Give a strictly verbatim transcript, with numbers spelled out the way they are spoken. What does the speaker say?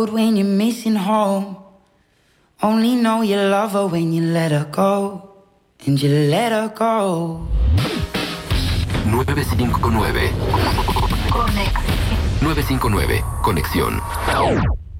When you're missing home, only know you love her when you let her go, and you let her go. nueve cinco nueve. Conexión. nueve cinco nueve. Conexión.